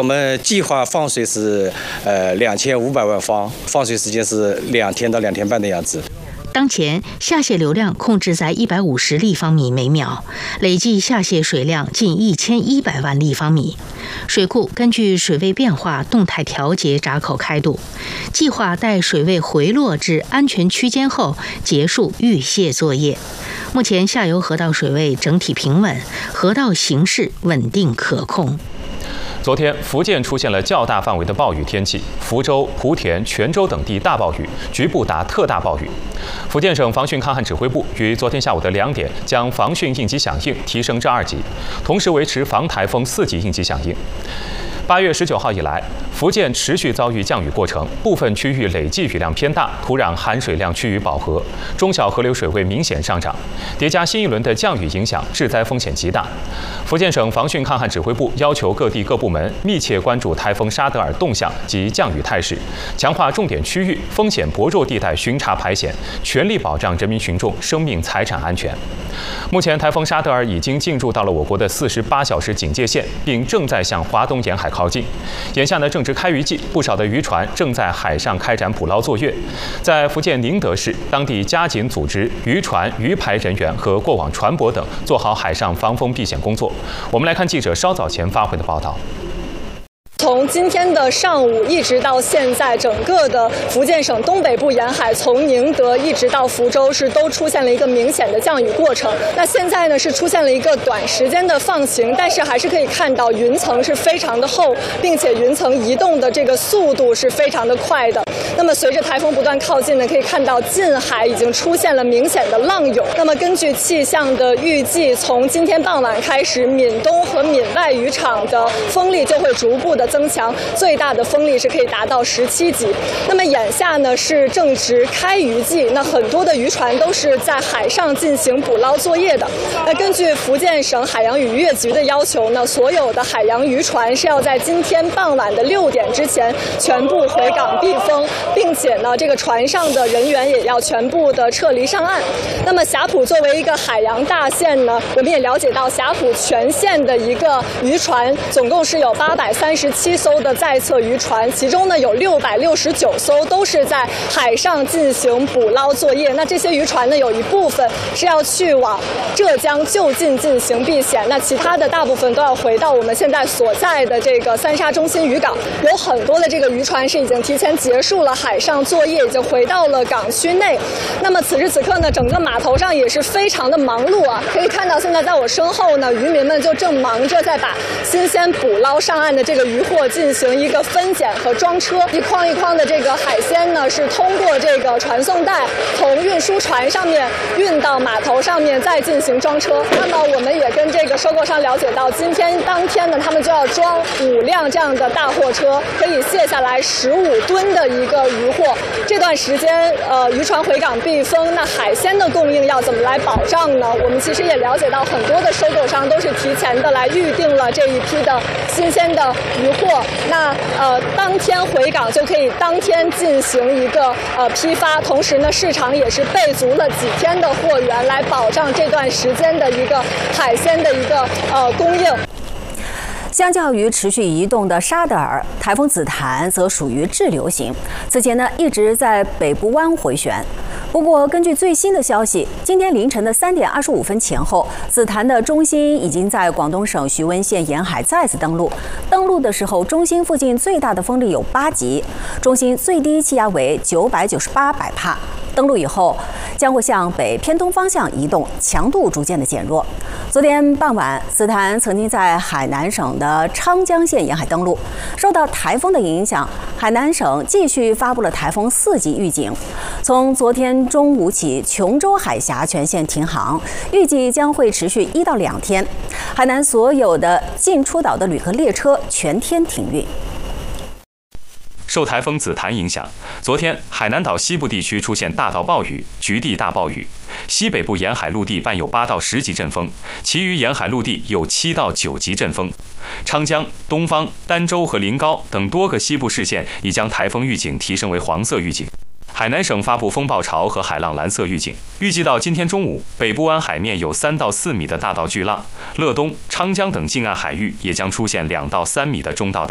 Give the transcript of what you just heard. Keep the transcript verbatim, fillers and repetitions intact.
我们计划放水是呃两千五百万方，放水时间是两天到两天半的样子。 当前下泄流量控制在一百五十立方米每秒，累计下泄水量近一千一百万立方米。水库根据水位变化动态调节闸口开度，计划待水位回落至安全区间后结束预泄作业。目前下游河道水位整体平稳，河道形势稳定可控。 昨天，福建出现了较大范围的暴雨天气，福州、莆田、泉州等地大暴雨，局部达特大暴雨。福建省防汛抗旱指挥部于昨天下午的两点将防汛应急响应提升至二级，同时维持防台风四级应急响应。八月十九号以来，福建持续遭遇降雨过程，部分区域累计雨量偏大，土壤含水量趋于饱和，中小河流水位明显上涨，叠加新一轮的降雨影响，致灾风险极大。福建省防汛抗旱指挥部要求各地各部门密切关注台风沙德尔动向及降雨态势，强化重点区域、风险薄弱地带巡查排险，全力保障人民群众生命财产安全。目前，台风沙德尔已经进入到了我国的四十八小时警戒线，并正在向华东沿海靠近。眼下呢，正值开渔季，不少的渔船正在海上开展捕捞作业。在福建宁德市，当地加紧组织渔船、渔排人员和过往船舶等，做好海上防风避险工作。我们来看记者稍早前发回的报道。 从今天的上午一直到现在，整个的福建省东北部沿海，从宁德一直到福州，是都出现了一个明显的降雨过程。那现在呢，是出现了一个短时间的放晴，但是还是可以看到云层是非常的厚，并且云层移动的这个速度是非常的快的。那么随着台风不断靠近呢，可以看到近海已经出现了明显的浪涌。那么根据气象的预计，从今天傍晚开始，闽东和闽外渔场的风力就会逐步的增强，最大的风力是可以达到十七级。那么眼下呢是正值开渔季，那很多的渔船都是在海上进行捕捞作业的。那根据福建省海洋渔业局的要求呢，所有的海洋渔船是要在今天傍晚的六点之前全部回港避风，并且呢这个船上的人员也要全部的撤离上岸。那么霞浦作为一个海洋大县呢，我们也了解到霞浦全县的一个渔船总共是有八百三十七艘的在册渔船，其中呢有六百六十九艘都是在海上进行捕捞作业。那这些渔船呢，有一部分是要去往浙江就近进行避险，那其他的大部分都要回到我们现在所在的这个三沙中心渔港。有很多的这个渔船是已经提前结束了海上作业，已经回到了港区内。那么此时此刻呢，整个码头上也是非常的忙碌啊。可以看到，现在在我身后呢，渔民们就正忙着在把新鲜捕捞上岸的这个渔获进行一个分拣和装车。一筐一筐的这个海鲜呢，是通过这个传送带从运输船上面运到码头上面，再进行装车。那么我们也跟这个收购商了解到，今天当天呢，他们就要装五辆这样的大货车，可以卸下来十五吨的一个渔获。这段时间，呃，渔船回港避风，那海鲜的供应要怎么来保障呢？我们其实也了解到，很多的收购商都是提前的来预定了这一批的新鲜的渔获。那呃，当天回港就可以当天进行一个呃批发，同时呢，市场也是备足了几天的货源，来保障这段时间的一个海鲜的一个呃供应。 相较于持续移动的沙德尔，台风紫檀则属于滞留型，此前呢一直在北部湾回旋。不过，根据最新的消息，今天凌晨的三点二十五分前后，紫檀的中心已经在广东省徐闻县沿海再次登陆。登陆的时候，中心附近最大的风力有八级，中心最低气压为九百九十八百帕。登陆以后，将会向北偏东方向移动，强度逐渐的减弱。昨天傍晚，紫檀曾经在海南省的昌江县沿海登陆。受到台风的影响，海南省继续发布了台风四级预警。从昨天中午起，琼州海峡全线停航，预计将会持续一到两天。海南所有的进出岛的旅客列车全天停运。 受台风紫檀影响，昨天海南岛西部地区出现大到暴雨、局地大暴雨，西北部沿海陆地伴有八到十级阵风，其余沿海陆地有七到九级阵风。昌江、东方、儋州和临高等多个西部市县已将台风预警提升为黄色预警。海南省发布风暴潮和海浪蓝色预警，预计到今天中午，北部湾海面有三到四米的大到巨浪，乐东、昌江等近岸海域也将出现两到三米的中到大。